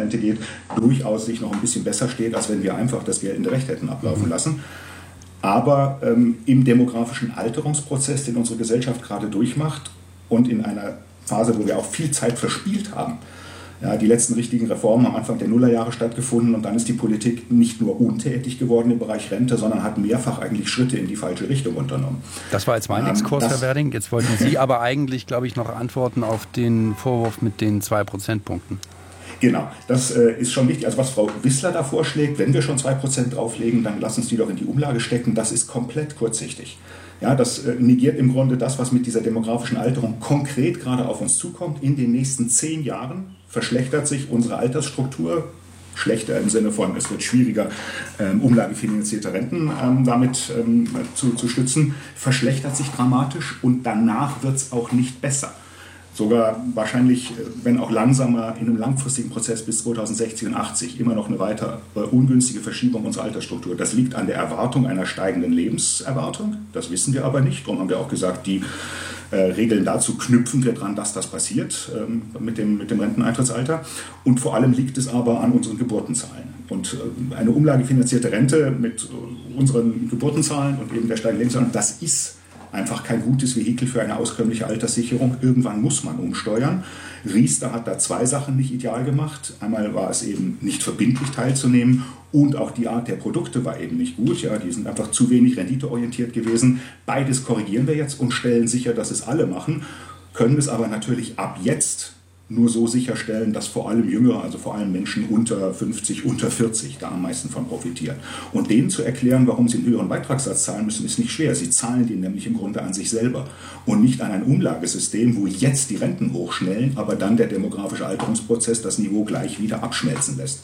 Rente geht, durchaus sich noch ein bisschen besser steht, als wenn wir einfach das geltende Recht hätten ablaufen lassen. Aber im demografischen Alterungsprozess, den unsere Gesellschaft gerade durchmacht und in einer Phase, wo wir auch viel Zeit verspielt haben, ja, die letzten richtigen Reformen am Anfang der Nullerjahre stattgefunden und dann ist die Politik nicht nur untätig geworden im Bereich Rente, sondern hat mehrfach eigentlich Schritte in die falsche Richtung unternommen. Das war jetzt mein Exkurs, Herr Werding. Jetzt wollten Sie aber eigentlich, glaube ich, noch antworten auf den Vorwurf mit den 2 Prozentpunkten. Genau, das ist schon wichtig. Also was Frau Wissler da vorschlägt, wenn wir schon 2% drauflegen, dann lass uns die doch in die Umlage stecken. Das ist komplett kurzsichtig. Ja, das negiert im Grunde das, was mit dieser demografischen Alterung konkret gerade auf uns zukommt. In den nächsten 10 Jahren verschlechtert sich unsere Altersstruktur. Schlechter im Sinne von, es wird schwieriger, umlagefinanzierte Renten damit zu stützen, verschlechtert sich dramatisch und danach wird es auch nicht besser. Sogar wahrscheinlich, wenn auch langsamer, in einem langfristigen Prozess bis 2060 und 80 immer noch eine weiter ungünstige Verschiebung unserer Altersstruktur. Das liegt an der Erwartung einer steigenden Lebenserwartung. Das wissen wir aber nicht. Darum haben wir auch gesagt, die Regeln dazu knüpfen wir dran, dass das passiert mit dem Renteneintrittsalter. Und vor allem liegt es aber an unseren Geburtenzahlen. Und eine umlagefinanzierte Rente mit unseren Geburtenzahlen und eben der steigenden Lebenserwartung, das ist einfach kein gutes Vehikel für eine auskömmliche Alterssicherung. Irgendwann muss man umsteuern. Riester hat da 2 Sachen nicht ideal gemacht. Einmal war es eben nicht verbindlich teilzunehmen und auch die Art der Produkte war eben nicht gut. Ja, die sind einfach zu wenig renditeorientiert gewesen. Beides korrigieren wir jetzt und stellen sicher, dass es alle machen, können es aber natürlich ab jetzt nur so sicherstellen, dass vor allem Jüngere, also vor allem Menschen unter 50, unter 40 da am meisten von profitieren. Und denen zu erklären, warum sie einen höheren Beitragssatz zahlen müssen, ist nicht schwer. Sie zahlen den nämlich im Grunde an sich selber und nicht an ein Umlagesystem, wo jetzt die Renten hochschnellen, aber dann der demografische Alterungsprozess das Niveau gleich wieder abschmelzen lässt.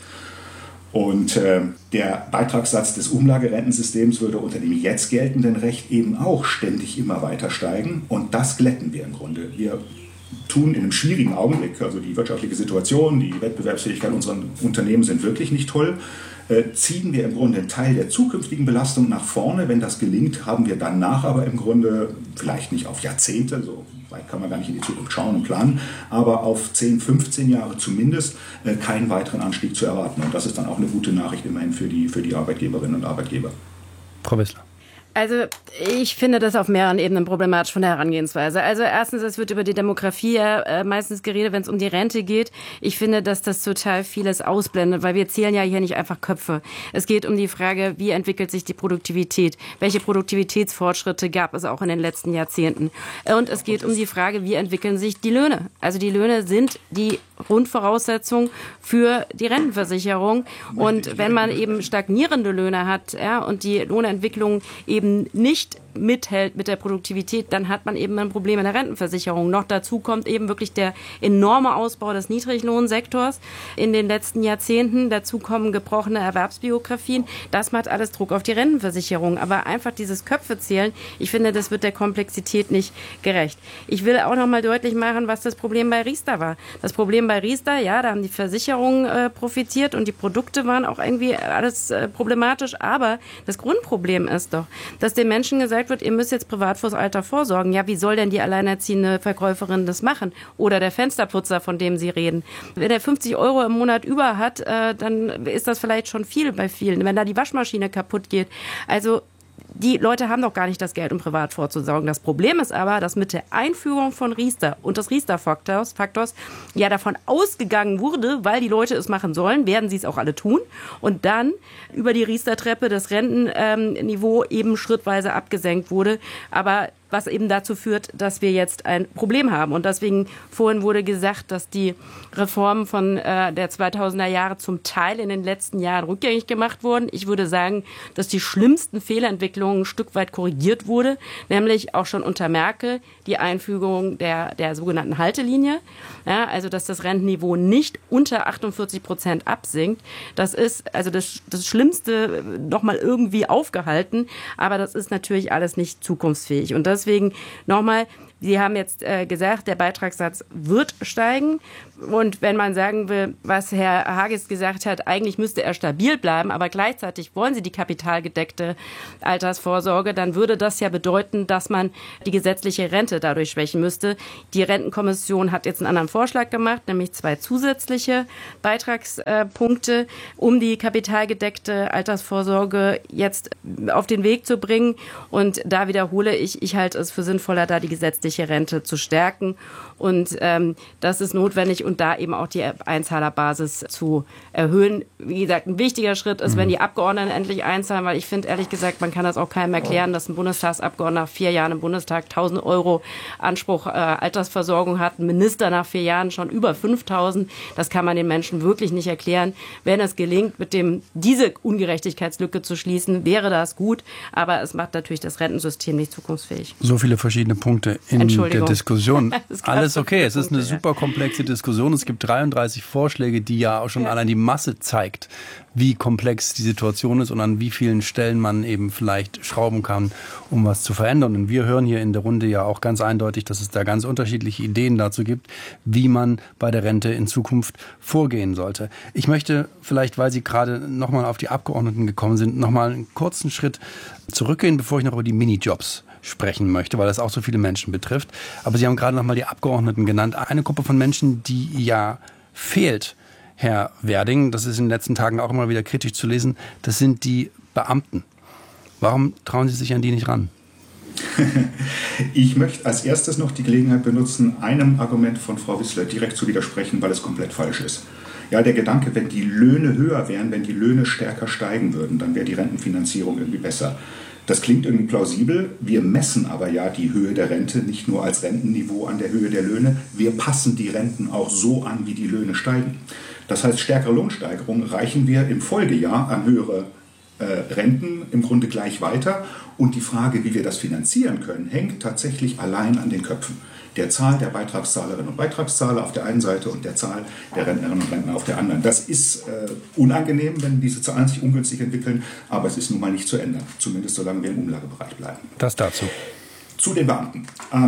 Und der Beitragssatz des Umlagerentensystems würde unter dem jetzt geltenden Recht eben auch ständig immer weiter steigen und das glätten wir im Grunde. Wir tun in einem schwierigen Augenblick, also die wirtschaftliche Situation, die Wettbewerbsfähigkeit unserer Unternehmen sind wirklich nicht toll, ziehen wir im Grunde einen Teil der zukünftigen Belastung nach vorne. Wenn das gelingt, haben wir danach aber im Grunde, vielleicht nicht auf Jahrzehnte, so weit kann man gar nicht in die Zukunft schauen und planen, aber auf 10, 15 Jahre zumindest keinen weiteren Anstieg zu erwarten. Und das ist dann auch eine gute Nachricht immerhin für die Arbeitgeberinnen und Arbeitgeber. Frau Wissler. Also ich finde das auf mehreren Ebenen problematisch von der Herangehensweise. Also erstens, es wird über die Demografie meistens geredet, wenn es um die Rente geht. Ich finde, dass das total vieles ausblendet, weil wir zählen ja hier nicht einfach Köpfe. Es geht um die Frage, wie entwickelt sich die Produktivität? Welche Produktivitätsfortschritte gab es auch in den letzten Jahrzehnten? Und es geht um die Frage, wie entwickeln sich die Löhne? Also die Löhne sind die Grundvoraussetzung für die Rentenversicherung. Und wenn man eben stagnierende Löhne hat, ja, und die Lohnentwicklung eben nicht mithält mit der Produktivität, dann hat man eben ein Problem in der Rentenversicherung. Noch dazu kommt eben wirklich der enorme Ausbau des Niedriglohnsektors in den letzten Jahrzehnten. Dazu kommen gebrochene Erwerbsbiografien. Das macht alles Druck auf die Rentenversicherung. Aber einfach dieses Köpfezählen, ich finde, das wird der Komplexität nicht gerecht. Ich will auch noch mal deutlich machen, was das Problem bei Riester war. Das Problem bei Riester, ja, da haben die Versicherungen profitiert und die Produkte waren auch irgendwie alles problematisch. Aber das Grundproblem ist doch, dass den Menschen gesagt wird, ihr müsst jetzt privat fürs Alter vorsorgen. Ja, wie soll denn die alleinerziehende Verkäuferin das machen? Oder der Fensterputzer, von dem Sie reden. Wenn er 50 € im Monat über hat, dann ist das vielleicht schon viel bei vielen. Wenn da die Waschmaschine kaputt geht. Also die Leute haben doch gar nicht das Geld, um privat vorzusorgen. Das Problem ist aber, dass mit der Einführung von Riester und des Riester-Faktors ja davon ausgegangen wurde, weil die Leute es machen sollen, werden sie es auch alle tun. Und dann über die Riester-Treppe das Rentenniveau eben schrittweise abgesenkt wurde. Aber was eben dazu führt, dass wir jetzt ein Problem haben. Und deswegen vorhin wurde gesagt, dass die Reformen von der 2000er Jahre zum Teil in den letzten Jahren rückgängig gemacht wurden. Ich würde sagen, dass die schlimmsten Fehlentwicklungen ein Stück weit korrigiert wurde, nämlich auch schon unter Merkel die Einführung der sogenannten Haltelinie. Ja, also dass das Rentenniveau nicht unter 48% absinkt. Das ist also das Schlimmste nochmal irgendwie aufgehalten, aber das ist natürlich alles nicht zukunftsfähig. Und deswegen nochmal, Sie haben jetzt gesagt, der Beitragssatz wird steigen. Und wenn man sagen will, was Herr Hages gesagt hat, eigentlich müsste er stabil bleiben, aber gleichzeitig wollen Sie die kapitalgedeckte Altersvorsorge, dann würde das ja bedeuten, dass man die gesetzliche Rente dadurch schwächen müsste. Die Rentenkommission hat jetzt einen anderen Vorschlag gemacht, nämlich 2 zusätzliche Beitragspunkte, um die kapitalgedeckte Altersvorsorge jetzt auf den Weg zu bringen. Und da wiederhole ich halte es für sinnvoller, da die gesetzliche Rente zu stärken. Und das ist notwendig und da eben auch die Einzahlerbasis zu erhöhen. Wie gesagt, ein wichtiger Schritt ist, wenn die Abgeordneten endlich einzahlen, weil ich finde, ehrlich gesagt, man kann das auch keinem erklären, dass ein Bundestagsabgeordneter nach 4 Jahren im Bundestag 1.000 Euro Anspruch Altersversorgung hat, ein Minister nach 4 Jahren schon über 5.000. Das kann man den Menschen wirklich nicht erklären. Wenn es gelingt, mit diese Ungerechtigkeitslücke zu schließen, wäre das gut, aber es macht natürlich das Rentensystem nicht zukunftsfähig. So viele verschiedene Punkte in der Diskussion. Alles okay, es ist eine super komplexe Diskussion. Es gibt 33 Vorschläge, die ja auch schon allein die Masse zeigt, wie komplex die Situation ist und an wie vielen Stellen man eben vielleicht schrauben kann, um was zu verändern. Und wir hören hier in der Runde ja auch ganz eindeutig, dass es da ganz unterschiedliche Ideen dazu gibt, wie man bei der Rente in Zukunft vorgehen sollte. Ich möchte vielleicht, weil Sie gerade nochmal auf die Abgeordneten gekommen sind, nochmal einen kurzen Schritt zurückgehen, bevor ich noch über die Minijobs sprechen möchte, weil das auch so viele Menschen betrifft. Aber Sie haben gerade nochmal die Abgeordneten genannt. Eine Gruppe von Menschen, die ja fehlt, Herr Werding, das ist in den letzten Tagen auch immer wieder kritisch zu lesen, das sind die Beamten. Warum trauen Sie sich an die nicht ran? Ich möchte als erstes noch die Gelegenheit benutzen, einem Argument von Frau Wissler direkt zu widersprechen, weil es komplett falsch ist. Ja, der Gedanke, wenn die Löhne höher wären, wenn die Löhne stärker steigen würden, dann wäre die Rentenfinanzierung irgendwie besser. Das klingt irgendwie plausibel. Wir messen aber ja die Höhe der Rente nicht nur als Rentenniveau an der Höhe der Löhne. Wir passen die Renten auch so an, wie die Löhne steigen. Das heißt, stärkere Lohnsteigerungen reichen wir im Folgejahr an höhere Renten im Grunde gleich weiter. Und die Frage, wie wir das finanzieren können, hängt tatsächlich allein an den Köpfen. Der Zahl der Beitragszahlerinnen und Beitragszahler auf der einen Seite und der Zahl der Rentnerinnen und Rentner auf der anderen. Das ist unangenehm, wenn diese Zahlen sich ungünstig entwickeln, aber es ist nun mal nicht zu ändern, zumindest solange wir im Umlagebereich bleiben. Das dazu. Zu den Beamten.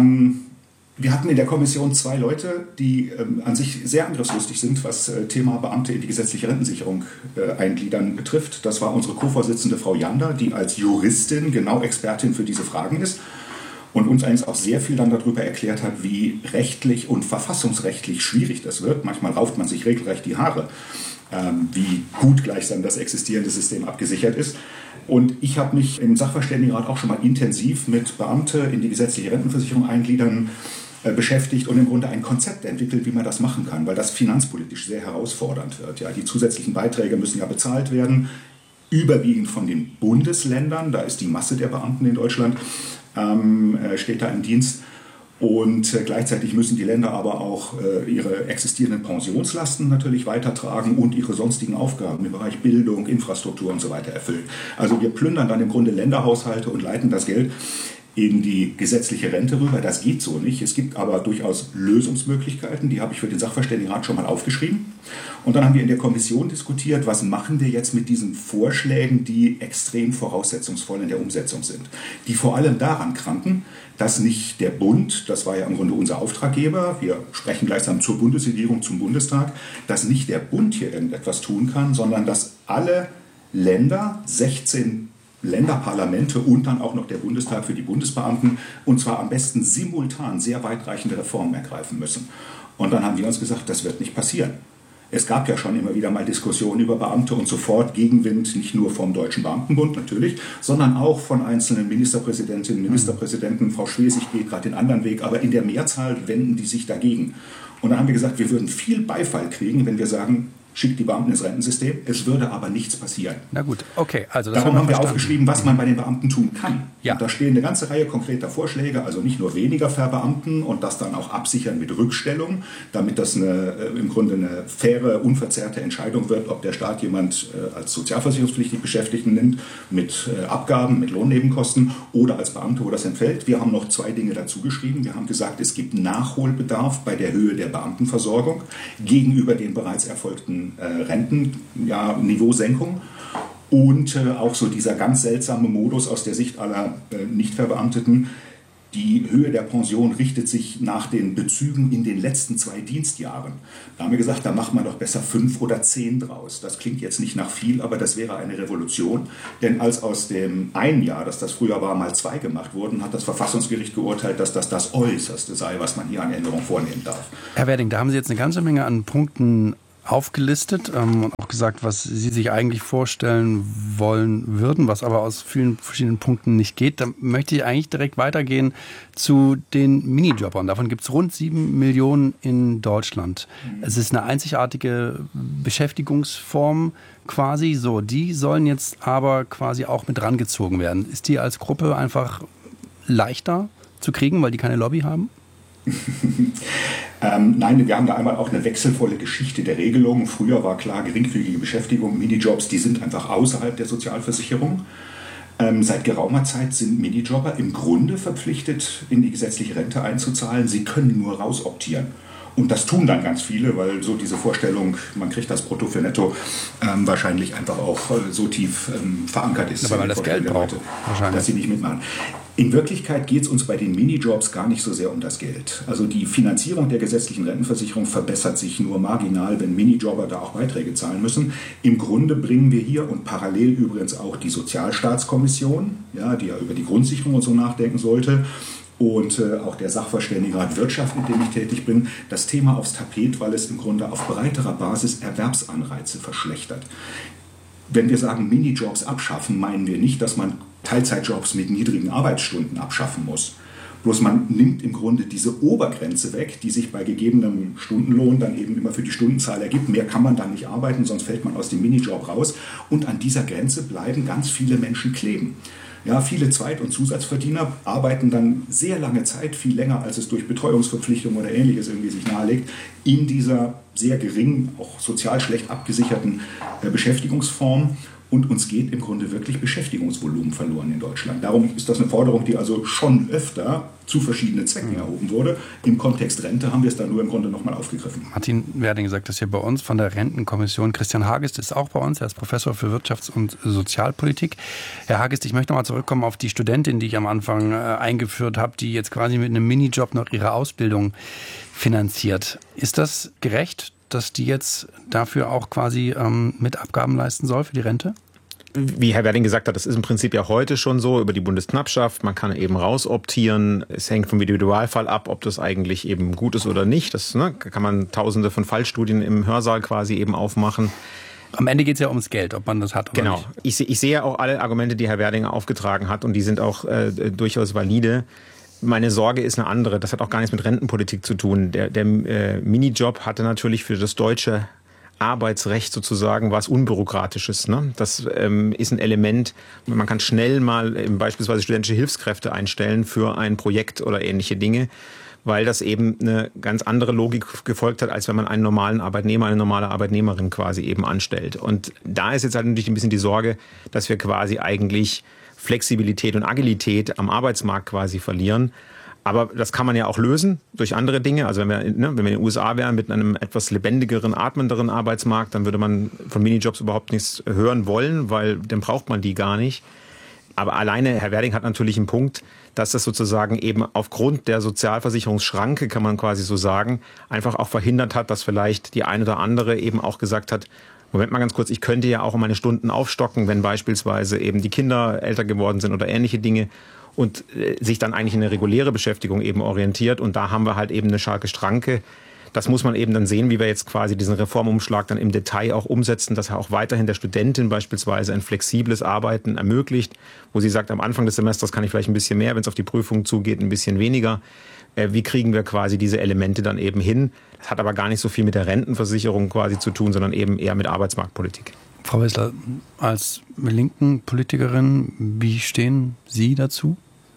Wir hatten in der Kommission 2 Leute, die an sich sehr angriffslustig sind, was Thema Beamte in die gesetzliche Rentensicherung eingliedern betrifft. Das war unsere Co-Vorsitzende Frau Janda, die als Juristin genau Expertin für diese Fragen ist. Und uns eigentlich auch sehr viel dann darüber erklärt hat, wie rechtlich und verfassungsrechtlich schwierig das wird. Manchmal rauft man sich regelrecht die Haare, wie gut gleichsam das existierende System abgesichert ist. Und ich habe mich im Sachverständigenrat auch schon mal intensiv mit Beamte in die gesetzliche Rentenversicherung eingliedern beschäftigt und im Grunde ein Konzept entwickelt, wie man das machen kann, weil das finanzpolitisch sehr herausfordernd wird. Ja, die zusätzlichen Beiträge müssen ja bezahlt werden, überwiegend von den Bundesländern. Da ist die Masse der Beamten in Deutschland, steht da im Dienst. Und gleichzeitig müssen die Länder aber auch ihre existierenden Pensionslasten natürlich weitertragen und ihre sonstigen Aufgaben im Bereich Bildung, Infrastruktur und so weiter erfüllen. Also wir plündern dann im Grunde Länderhaushalte und leiten das Geld in die gesetzliche Rente rüber. Das geht so nicht. Es gibt aber durchaus Lösungsmöglichkeiten. Die habe ich für den Sachverständigenrat schon mal aufgeschrieben. Und dann haben wir in der Kommission diskutiert, was machen wir jetzt mit diesen Vorschlägen, die extrem voraussetzungsvoll in der Umsetzung sind. Die vor allem daran kranken, dass nicht der Bund, das war ja im Grunde unser Auftraggeber, wir sprechen gleichsam zur Bundesregierung, zum Bundestag, dass nicht der Bund hier irgendetwas tun kann, sondern dass alle Länder, 16 Länderparlamente und dann auch noch der Bundestag für die Bundesbeamten, und zwar am besten simultan sehr weitreichende Reformen ergreifen müssen. Und dann haben wir uns gesagt, das wird nicht passieren. Es gab ja schon immer wieder mal Diskussionen über Beamte und sofort Gegenwind, nicht nur vom Deutschen Beamtenbund natürlich, sondern auch von einzelnen Ministerpräsidentinnen, Ministerpräsidenten. Frau Schwesig geht gerade den anderen Weg, aber in der Mehrzahl wenden die sich dagegen. Und dann haben wir gesagt, wir würden viel Beifall kriegen, wenn wir sagen, schickt die Beamten ins Rentensystem. Es würde aber nichts passieren. Na gut, okay. Also das Darum haben wir aufgeschrieben, was man bei den Beamten tun kann. Ja. Und da stehen eine ganze Reihe konkreter Vorschläge, also nicht nur weniger verbeamten und das dann auch absichern mit Rückstellung, damit das im Grunde eine faire, unverzerrte Entscheidung wird, ob der Staat jemand als sozialversicherungspflichtig Beschäftigten nimmt, mit Abgaben, mit Lohnnebenkosten oder als Beamte, wo das entfällt. Wir haben noch 2 Dinge dazu geschrieben. Wir haben gesagt, es gibt Nachholbedarf bei der Höhe der Beamtenversorgung gegenüber den bereits erfolgten Niveausenkung und auch so dieser ganz seltsame Modus aus der Sicht aller Nichtverbeamteten. Die Höhe der Pension richtet sich nach den Bezügen in den letzten 2 Dienstjahren. Da haben wir gesagt, da macht man doch besser 5 oder 10 draus. Das klingt jetzt nicht nach viel, aber das wäre eine Revolution. Denn als aus dem ein Jahr, das früher war, mal 2 gemacht wurden, hat das Verfassungsgericht geurteilt, dass das Äußerste sei, was man hier an Änderungen vornehmen darf. Herr Werding, da haben Sie jetzt eine ganze Menge an Punkten aufgelistet und auch gesagt, was Sie sich eigentlich vorstellen wollen würden, was aber aus vielen verschiedenen Punkten nicht geht. Da möchte ich eigentlich direkt weitergehen zu den Minijobbern. Davon gibt es rund 7 Millionen in Deutschland. Es ist eine einzigartige Beschäftigungsform quasi. So, die sollen jetzt aber quasi auch mit rangezogen werden. Ist die als Gruppe einfach leichter zu kriegen, weil die keine Lobby haben? Nein, wir haben da einmal auch eine wechselvolle Geschichte der Regelung. Früher war klar, geringfügige Beschäftigung, Minijobs, die sind einfach außerhalb der Sozialversicherung. Seit geraumer Zeit sind Minijobber im Grunde verpflichtet, in die gesetzliche Rente einzuzahlen. Sie können nur rausoptieren. Und das tun dann ganz viele, weil so diese Vorstellung, man kriegt das Brutto für Netto, wahrscheinlich einfach auch so tief verankert ist. Aber weil das Geld braucht, wahrscheinlich. Dass sie nicht mitmachen. In Wirklichkeit geht es uns bei den Minijobs gar nicht so sehr um das Geld. Also die Finanzierung der gesetzlichen Rentenversicherung verbessert sich nur marginal, wenn Minijobber da auch Beiträge zahlen müssen. Im Grunde bringen wir hier und parallel übrigens auch die Sozialstaatskommission, ja, die ja über die Grundsicherung und so nachdenken sollte, und auch der Sachverständigenrat Wirtschaft, in dem ich tätig bin, das Thema aufs Tapet, weil es im Grunde auf breiterer Basis Erwerbsanreize verschlechtert. Wenn wir sagen Minijobs abschaffen, meinen wir nicht, dass man Teilzeitjobs mit niedrigen Arbeitsstunden abschaffen muss. Bloß man nimmt im Grunde diese Obergrenze weg, die sich bei gegebenem Stundenlohn dann eben immer für die Stundenzahl ergibt. Mehr kann man dann nicht arbeiten, sonst fällt man aus dem Minijob raus. Und an dieser Grenze bleiben ganz viele Menschen kleben. Ja, viele Zweit- und Zusatzverdiener arbeiten dann sehr lange Zeit, viel länger, als es durch Betreuungsverpflichtungen oder Ähnliches irgendwie sich nahelegt, in dieser sehr geringen, auch sozial schlecht abgesicherten Beschäftigungsform. Und uns geht im Grunde wirklich Beschäftigungsvolumen verloren in Deutschland. Darum ist das eine Forderung, die also schon öfter zu verschiedenen Zwecken erhoben wurde. Im Kontext Rente haben wir es dann nur im Grunde nochmal aufgegriffen. Martin Werding sagt das hier bei uns von der Rentenkommission. Christian Hagest ist auch bei uns. Er ist Professor für Wirtschafts- und Sozialpolitik. Herr Hagest, ich möchte nochmal zurückkommen auf die Studentin, die ich am Anfang eingeführt habe, die jetzt quasi mit einem Minijob noch ihre Ausbildung finanziert. Ist das gerecht, dass die jetzt dafür auch quasi mit Abgaben leisten soll für die Rente? Wie Herr Werding gesagt hat, das ist im Prinzip ja heute schon so über die Bundesknappschaft. Man kann eben rausoptieren. Es hängt vom Individualfall ab, ob das eigentlich eben gut ist oder nicht. Das kann man tausende von Fallstudien im Hörsaal quasi eben aufmachen. Am Ende geht es ja ums Geld, ob man das hat oder genau. nicht. Ich sehe auch alle Argumente, die Herr Werding aufgetragen hat, und die sind auch durchaus valide. Meine Sorge ist eine andere. Das hat auch gar nichts mit Rentenpolitik zu tun. Der Minijob hatte natürlich für das deutsche Arbeitsrecht sozusagen was Unbürokratisches. Ne? Das ist ein Element, man kann schnell mal beispielsweise studentische Hilfskräfte einstellen für ein Projekt oder ähnliche Dinge, weil das eben eine ganz andere Logik gefolgt hat, als wenn man einen normalen Arbeitnehmer, eine normale Arbeitnehmerin quasi eben anstellt. Und da ist jetzt halt natürlich ein bisschen die Sorge, dass wir quasi eigentlich Flexibilität und Agilität am Arbeitsmarkt quasi verlieren. Aber das kann man ja auch lösen durch andere Dinge. Also wenn wir in den USA wären mit einem etwas lebendigeren, atmenderen Arbeitsmarkt, dann würde man von Minijobs überhaupt nichts hören wollen, weil dann braucht man die gar nicht. Aber alleine, Herr Werding hat natürlich einen Punkt, dass das sozusagen eben aufgrund der Sozialversicherungsschranke, kann man quasi so sagen, einfach auch verhindert hat, dass vielleicht die eine oder andere eben auch gesagt hat, Moment mal ganz kurz, ich könnte ja auch meine Stunden aufstocken, wenn beispielsweise eben die Kinder älter geworden sind oder ähnliche Dinge, und sich dann eigentlich in eine reguläre Beschäftigung eben orientiert. Und da haben wir halt eben eine starke Schranke. Das muss man eben dann sehen, wie wir jetzt quasi diesen Reformumschlag dann im Detail auch umsetzen, dass er auch weiterhin der Studentin beispielsweise ein flexibles Arbeiten ermöglicht, wo sie sagt, am Anfang des Semesters kann ich vielleicht ein bisschen mehr, wenn es auf die Prüfung zugeht, ein bisschen weniger. Wie kriegen wir quasi diese Elemente dann eben hin? Das hat aber gar nicht so viel mit der Rentenversicherung quasi zu tun, sondern eben eher mit Arbeitsmarktpolitik. Frau Wissler, als linken Politikerin, wie stehen Sie dazu?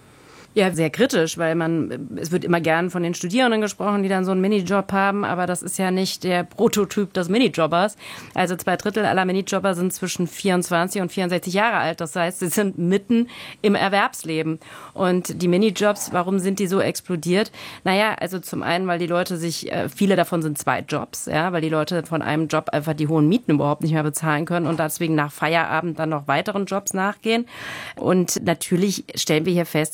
Ja, sehr kritisch, weil es wird immer gern von den Studierenden gesprochen, die dann so einen Minijob haben, aber das ist ja nicht der Prototyp des Minijobbers. Also 2/3 aller Minijobber sind zwischen 24 und 64 Jahre alt. Das heißt, sie sind mitten im Erwerbsleben. Und die Minijobs, warum sind die so explodiert? Naja, also zum einen, weil die Leute viele davon sind Zweitjobs, ja, weil die Leute von einem Job einfach die hohen Mieten überhaupt nicht mehr bezahlen können und deswegen nach Feierabend dann noch weiteren Jobs nachgehen. Und natürlich stellen wir hier fest, es ist eine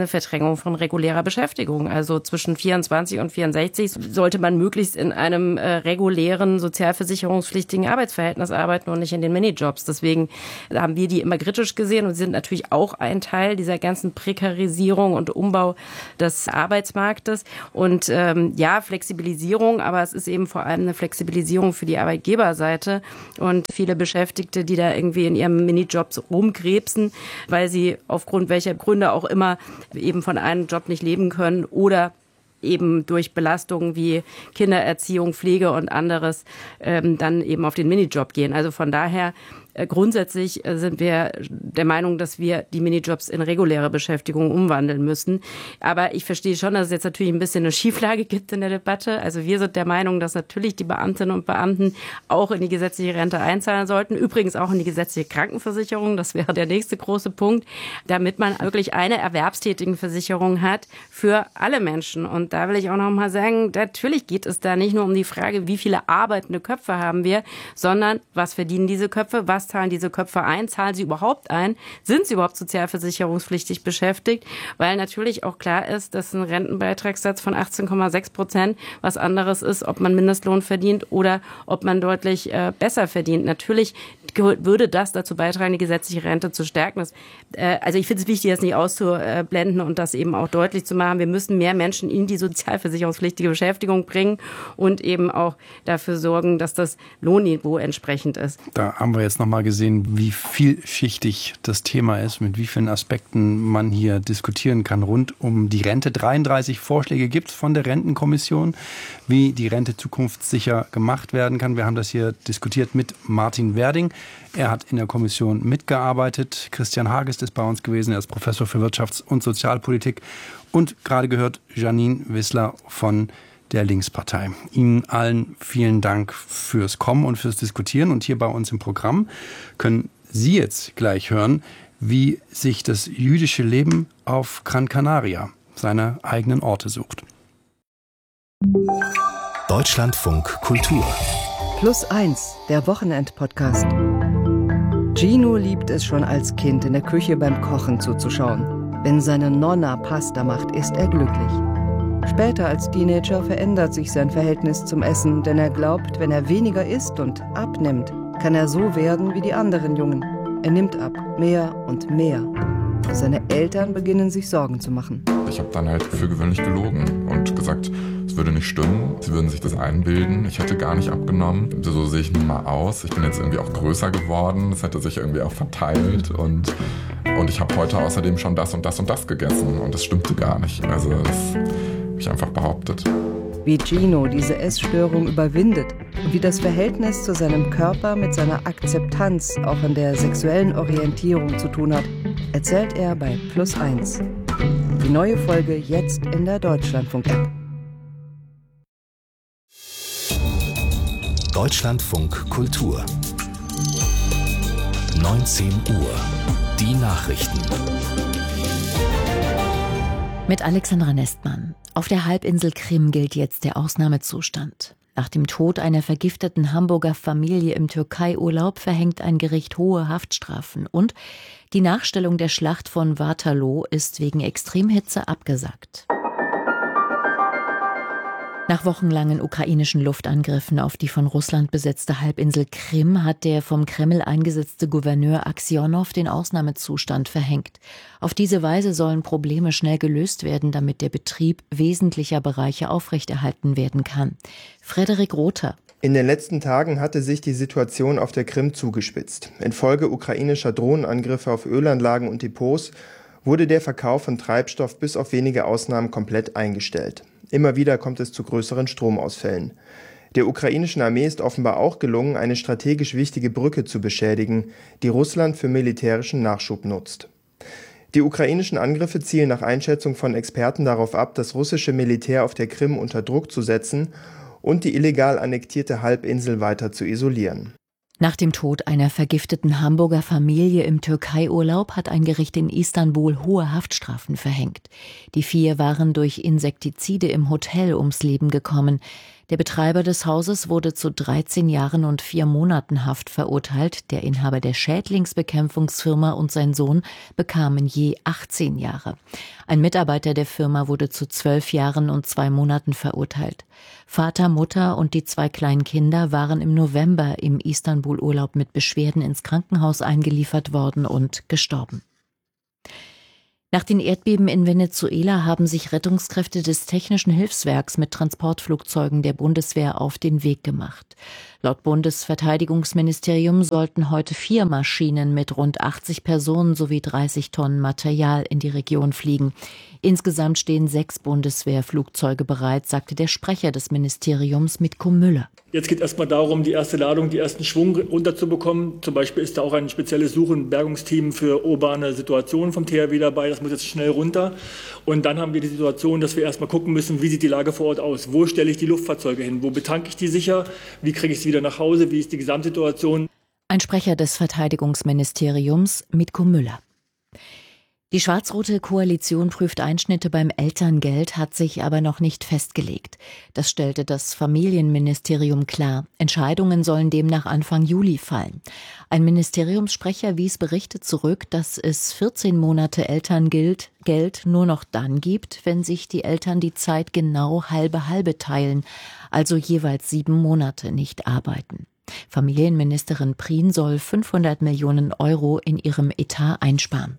Verdrängung von regulärer Beschäftigung. Also zwischen 24 und 64 sollte man möglichst in einem regulären, sozialversicherungspflichtigen Arbeitsverhältnis arbeiten und nicht in den Minijobs. Deswegen haben wir die immer kritisch gesehen und sind natürlich auch ein Teil dieser ganzen Prekarisierung und Umbau des Arbeitsmarktes. Und Flexibilisierung, aber es ist eben vor allem eine Flexibilisierung für die Arbeitgeberseite und viele Beschäftigte, die da irgendwie in ihren Minijobs rumkrebsen, weil sie aufgrund welcher Gründe auch immer eben von einem Job nicht leben können oder eben durch Belastungen wie Kindererziehung, Pflege und anderes dann eben auf den Minijob gehen. Also von daher grundsätzlich sind wir der Meinung, dass wir die Minijobs in reguläre Beschäftigung umwandeln müssen. Aber ich verstehe schon, dass es jetzt natürlich ein bisschen eine Schieflage gibt in der Debatte. Also wir sind der Meinung, dass natürlich die Beamtinnen und Beamten auch in die gesetzliche Rente einzahlen sollten. Übrigens auch in die gesetzliche Krankenversicherung. Das wäre der nächste große Punkt, damit man wirklich eine Erwerbstätigenversicherung hat für alle Menschen. Und da will ich auch noch mal sagen, natürlich geht es da nicht nur um die Frage, wie viele arbeitende Köpfe haben wir, sondern was verdienen diese Köpfe, was zahlen diese Köpfe ein? Zahlen sie überhaupt ein? Sind sie überhaupt sozialversicherungspflichtig beschäftigt? Weil natürlich auch klar ist, dass ein Rentenbeitragssatz von 18,6% was anderes ist, ob man Mindestlohn verdient oder ob man deutlich besser verdient. Natürlich würde das dazu beitragen, die gesetzliche Rente zu stärken. Also ich finde es wichtig, das nicht auszublenden und das eben auch deutlich zu machen. Wir müssen mehr Menschen in die sozialversicherungspflichtige Beschäftigung bringen und eben auch dafür sorgen, dass das Lohnniveau entsprechend ist. Da haben wir jetzt noch mal gesehen, wie vielschichtig das Thema ist, mit wie vielen Aspekten man hier diskutieren kann rund um die Rente. 33 Vorschläge gibt es von der Rentenkommission, wie die Rente zukunftssicher gemacht werden kann. Wir haben das hier diskutiert mit Martin Werding. Er hat in der Kommission mitgearbeitet. Christian Hagest ist bei uns gewesen. Er ist Professor für Wirtschafts- und Sozialpolitik. Und gerade gehört Janine Wissler von der Linkspartei. Ihnen allen vielen Dank fürs Kommen und fürs Diskutieren. Und hier bei uns im Programm können Sie jetzt gleich hören, wie sich das jüdische Leben auf Gran Canaria seine eigenen Orte sucht. Deutschlandfunk Kultur. +1, der Wochenend-Podcast. Gino liebt es schon als Kind, in der Küche beim Kochen zuzuschauen. Wenn seine Nonna Pasta macht, ist er glücklich. Später als Teenager verändert sich sein Verhältnis zum Essen, denn er glaubt, wenn er weniger isst und abnimmt, kann er so werden wie die anderen Jungen. Er nimmt ab, mehr und mehr. Seine Eltern beginnen sich Sorgen zu machen. Ich habe dann halt für gewöhnlich gelogen und gesagt, es würde nicht stimmen, sie würden sich das einbilden, ich hätte gar nicht abgenommen. So sehe ich nun mal aus, ich bin jetzt irgendwie auch größer geworden, es hätte sich irgendwie auch verteilt und ich habe heute außerdem schon das und das und das gegessen und das stimmte gar nicht. Also das habe ich einfach behauptet. Wie Gino diese Essstörung überwindet und wie das Verhältnis zu seinem Körper mit seiner Akzeptanz auch in der sexuellen Orientierung zu tun hat, erzählt er bei +1. Die neue Folge jetzt in der Deutschlandfunk-App. Deutschlandfunk Kultur. 19 Uhr. Die Nachrichten. Mit Alexandra Nestmann. Auf der Halbinsel Krim gilt jetzt der Ausnahmezustand. Nach dem Tod einer vergifteten Hamburger Familie im Türkei-Urlaub verhängt ein Gericht hohe Haftstrafen. Und die Nachstellung der Schlacht von Waterloo ist wegen Extremhitze abgesagt. Nach wochenlangen ukrainischen Luftangriffen auf die von Russland besetzte Halbinsel Krim hat der vom Kreml eingesetzte Gouverneur Aksionow den Ausnahmezustand verhängt. Auf diese Weise sollen Probleme schnell gelöst werden, damit der Betrieb wesentlicher Bereiche aufrechterhalten werden kann. Frederik Rother. In den letzten Tagen hatte sich die Situation auf der Krim zugespitzt. Infolge ukrainischer Drohnenangriffe auf Ölanlagen und Depots wurde der Verkauf von Treibstoff bis auf wenige Ausnahmen komplett eingestellt. Immer wieder kommt es zu größeren Stromausfällen. Der ukrainischen Armee ist offenbar auch gelungen, eine strategisch wichtige Brücke zu beschädigen, die Russland für militärischen Nachschub nutzt. Die ukrainischen Angriffe zielen nach Einschätzung von Experten darauf ab, das russische Militär auf der Krim unter Druck zu setzen und die illegal annektierte Halbinsel weiter zu isolieren. Nach dem Tod einer vergifteten Hamburger Familie im Türkei-Urlaub hat ein Gericht in Istanbul hohe Haftstrafen verhängt. Die 4 waren durch Insektizide im Hotel ums Leben gekommen. Der Betreiber des Hauses wurde zu 13 Jahren und 4 Monaten Haft verurteilt. Der Inhaber der Schädlingsbekämpfungsfirma und sein Sohn bekamen je 18 Jahre. Ein Mitarbeiter der Firma wurde zu 12 Jahren und 2 Monaten verurteilt. Vater, Mutter und die 2 kleinen Kinder waren im November im Istanbul-Urlaub mit Beschwerden ins Krankenhaus eingeliefert worden und gestorben. Nach den Erdbeben in Venezuela haben sich Rettungskräfte des Technischen Hilfswerks mit Transportflugzeugen der Bundeswehr auf den Weg gemacht. Laut Bundesverteidigungsministerium sollten heute 4 Maschinen mit rund 80 Personen sowie 30 Tonnen Material in die Region fliegen. Insgesamt stehen 6 Bundeswehrflugzeuge bereit, sagte der Sprecher des Ministeriums Mitko Müller. Jetzt geht es erstmal darum, die erste Ladung, die ersten Schwung runterzubekommen. Zum Beispiel ist da auch ein spezielles Such- und Bergungsteam für urbane Situationen vom THW dabei. Das muss jetzt schnell runter. Und dann haben wir die Situation, dass wir erstmal gucken müssen, wie sieht die Lage vor Ort aus? Wo stelle ich die Luftfahrzeuge hin? Wo betanke ich die sicher? Wie kriege ich sie wieder nach Hause? Wie ist die Gesamtsituation? Ein Sprecher des Verteidigungsministeriums, Mitko Müller. Die schwarz-rote Koalition prüft Einschnitte beim Elterngeld, hat sich aber noch nicht festgelegt. Das stellte das Familienministerium klar. Entscheidungen sollen demnach Anfang Juli fallen. Ein Ministeriumssprecher wies Berichte zurück, dass es 14 Monate Elterngeld nur noch dann gibt, wenn sich die Eltern die Zeit genau halbe teilen, also jeweils 7 Monate nicht arbeiten. Familienministerin Prien soll 500 Millionen Euro in ihrem Etat einsparen.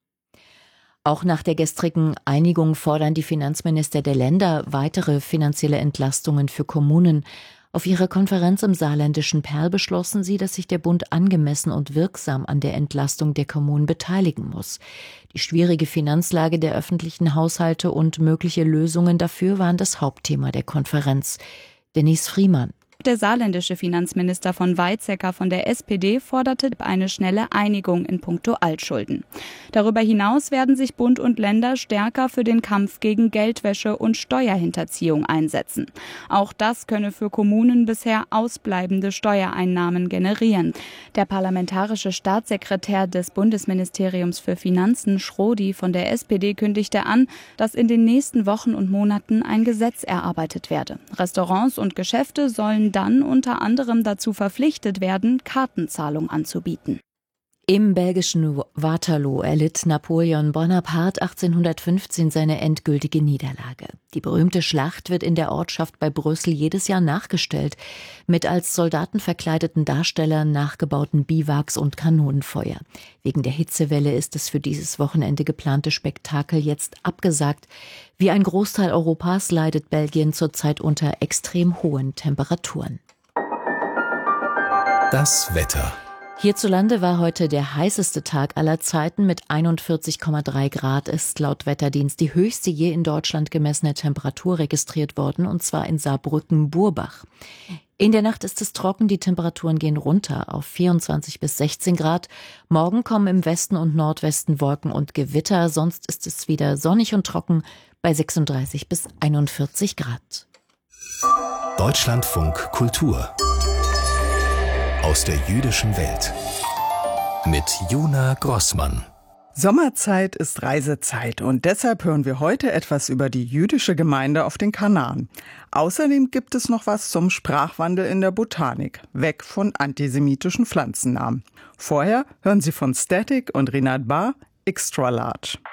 Auch nach der gestrigen Einigung fordern die Finanzminister der Länder weitere finanzielle Entlastungen für Kommunen. Auf ihrer Konferenz im saarländischen Perl beschlossen sie, dass sich der Bund angemessen und wirksam an der Entlastung der Kommunen beteiligen muss. Die schwierige Finanzlage der öffentlichen Haushalte und mögliche Lösungen dafür waren das Hauptthema der Konferenz. Denise Friemann. Der saarländische Finanzminister von Weizsäcker von der SPD forderte eine schnelle Einigung in puncto Altschulden. Darüber hinaus werden sich Bund und Länder stärker für den Kampf gegen Geldwäsche und Steuerhinterziehung einsetzen. Auch das könne für Kommunen bisher ausbleibende Steuereinnahmen generieren. Der parlamentarische Staatssekretär des Bundesministeriums für Finanzen, Schrodi von der SPD, kündigte an, dass in den nächsten Wochen und Monaten ein Gesetz erarbeitet werde. Restaurants und Geschäfte sollen dann unter anderem dazu verpflichtet werden, Kartenzahlung anzubieten. Im belgischen Waterloo erlitt Napoleon Bonaparte 1815 seine endgültige Niederlage. Die berühmte Schlacht wird in der Ortschaft bei Brüssel jedes Jahr nachgestellt, mit als Soldaten verkleideten Darstellern nachgebauten Biwaks und Kanonenfeuer. Wegen der Hitzewelle ist das für dieses Wochenende geplante Spektakel jetzt abgesagt. Wie ein Großteil Europas leidet Belgien zurzeit unter extrem hohen Temperaturen. Das Wetter. Hierzulande war heute der heißeste Tag aller Zeiten. Mit 41,3 Grad ist laut Wetterdienst die höchste je in Deutschland gemessene Temperatur registriert worden, und zwar in Saarbrücken-Burbach. In der Nacht ist es trocken, die Temperaturen gehen runter auf 24 bis 16 Grad. Morgen kommen im Westen und Nordwesten Wolken und Gewitter, sonst ist es wieder sonnig und trocken bei 36 bis 41 Grad. Deutschlandfunk Kultur aus der jüdischen Welt mit Juna Grossmann. Sommerzeit ist Reisezeit und deshalb hören wir heute etwas über die jüdische Gemeinde auf den Kanaren. Außerdem gibt es noch was zum Sprachwandel in der Botanik, weg von antisemitischen Pflanzennamen. Vorher hören Sie von Static und Rinat Bar Extra Large.